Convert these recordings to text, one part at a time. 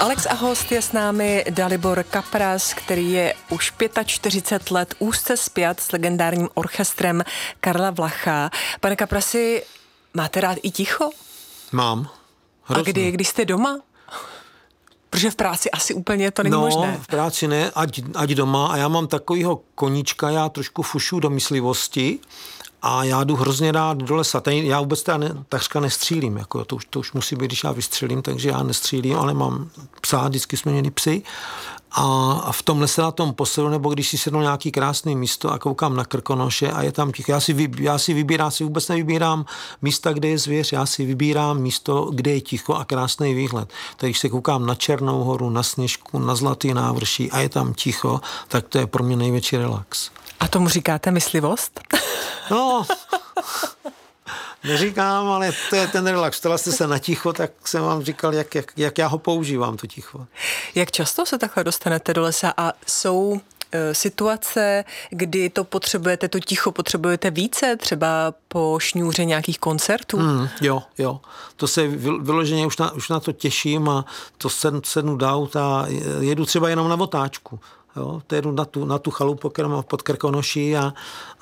Alex a host je s námi Dalibor Kapras, který je už 45 let úzce spjat s legendárním orchestrem Karla Vlacha. Pane Kaprasi, máte rád i ticho? Mám. Hrozně. A když jste doma? Protože v práci asi úplně to není možné. No, v práci ne, ať doma. A já mám takovýho koníčka, já trošku fušu do myslivosti a já jdu hrozně rád do lesa. Já vůbec takřka nestřílím. Jako, to už musí být, když já vystřelím, takže já nestřílím, ale mám psa, vždycky jsme měli psy. A v tom lese na tom poselu, nebo když si sednu nějaký krásný místo a koukám na Krkonoše a je tam ticho. Já si vůbec nevybírám místa, kde je zvěř, já si vybírám místo, kde je ticho a krásný výhled. Tak když se koukám na Černou horu, na Sněžku, na Zlatý návrší a je tam ticho, tak to je pro mě největší relax. A tomu říkáte myslivost? No, neříkám, ale to je ten relax. Ptala jste se na ticho, tak jsem vám říkal, jak já ho používám, to ticho. Jak často se takhle dostanete do lesa a jsou situace, kdy to ticho potřebujete více, třeba po šňůře nějakých koncertů? Jo. To se vyloženě už na to těším a to sednu do auta a jedu třeba jenom na otáčku. Jo, to jedu na tu chalupu, kterou mám pod Krkonoší a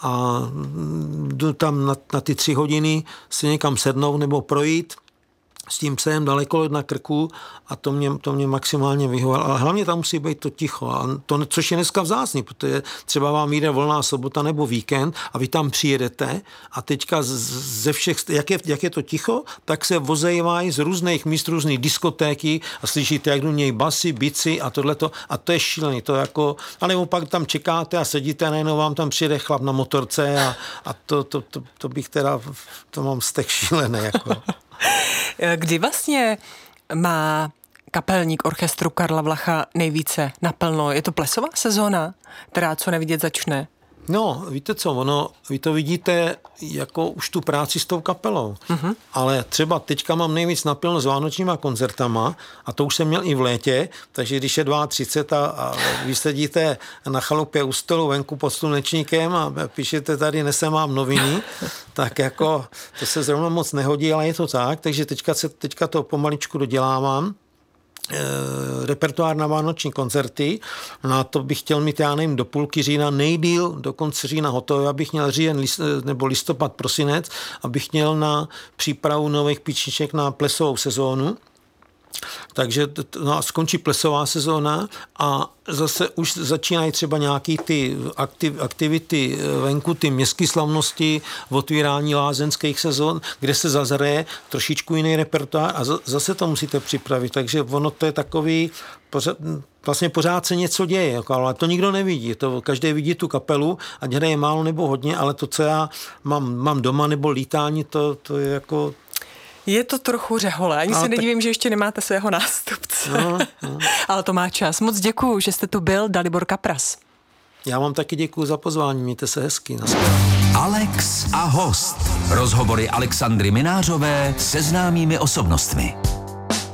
jdu tam na ty 3 hodiny si někam sednout nebo projít s tím psem daleko na krku a to mě maximálně vyhovalo. Ale hlavně tam musí být to ticho, a to, což je dneska vzácný, protože třeba vám jde volná sobota nebo víkend a vy tam přijedete a teďka ze všech, jak je to ticho, tak se vozejvají z různých míst, různých diskotéky a slyšíte, jak do něj basy, bici a tohleto a to je šílený, to jako, anebo pak tam čekáte a sedíte a najednou vám tam přijede chlap na motorce a to bych teda, to mám vztek šílený, jako. Kdy vlastně má kapelník orchestru Karla Vlacha nejvíce naplno? Je to plesová sezóna, která co nevidět začne? No, víte co, vy to vidíte jako už tu práci s tou kapelou, ale třeba teďka mám nejvíc naplno s vánočníma koncertama a to už jsem měl i v létě, takže když je 32 a vy sedíte na chalupě u stolu venku pod slunečníkem a píšete tady nesem vám noviny, tak jako to se zrovna moc nehodí, ale je to tak, takže teďka to pomaličku dodělávám. Repertoár na vánoční koncerty. Na to bych chtěl mít, já nevím, do půlky října, nejdýl do konce října hotové, abych měl říjen nebo listopad, prosinec, abych měl na přípravu nových píčniček na plesovou sezónu. Takže skončí plesová sezóna a zase už začínají třeba nějaký ty aktivity venku, ty městské slavnosti, otvírání lázeňských sezon, kde se zazraje trošičku jiný repertoár a zase to musíte připravit. Takže ono to je takový, vlastně pořád se něco děje, jako, ale to nikdo nevidí. To každý vidí tu kapelu, ať hraje málo nebo hodně, ale to, co já mám doma nebo lítání, to je jako... Je to trochu řehole. Ani se nedivím, že ještě nemáte svého nástupce. No. Ale to má čas. Moc děkuju, že jste tu byl, Dalibor Kapras. Já vám taky děkuju za pozvání. Mějte se hezky. Alex a host. Rozhovory Alexandry Minářové se známými osobnostmi.